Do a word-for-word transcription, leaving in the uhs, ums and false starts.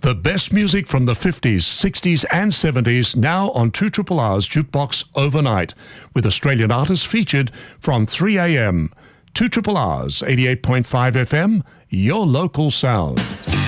The best music from the fifties, sixties and seventies now on two R R R's Jukebox Overnight, with Australian artists featured from three a m. two R R R's eighty-eight point five F M, your local sound.